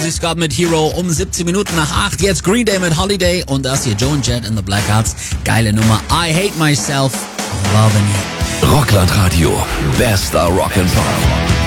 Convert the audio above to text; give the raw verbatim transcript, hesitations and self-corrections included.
Travis Scott mit Hero um siebzehn Minuten nach acht. Jetzt Green Day mit Holiday und das hier Joan Jett and the Blackhearts. Geile Nummer. I Hate Myself, Loving You. Rockland Radio, bester Rock'n'Pop.